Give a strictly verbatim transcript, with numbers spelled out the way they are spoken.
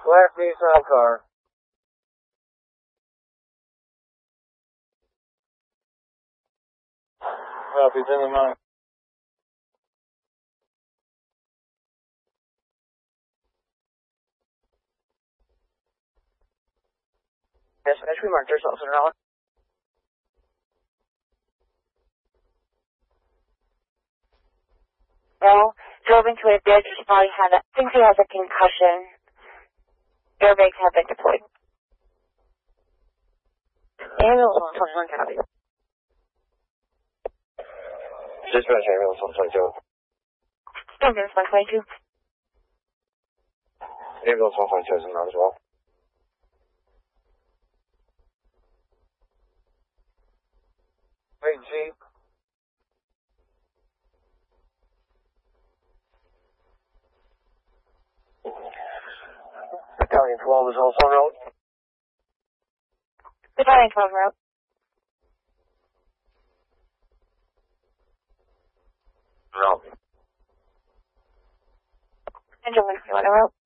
Class B style car. Copies in the mind. Yes, as we marked ourselves in Raleigh. Well, drove into a ditch, probably had a, thinks he has a concussion. Airbags have been deployed. Ambulance one twenty-one, copy. Dispatch ambulance one twenty-two. Ambulance one twenty-two. Ambulance one twenty-two is in there as well. Wait, Jeep. Battalion twelve is also on route. Battalion twelve route. Route. Engine one twenty-one route.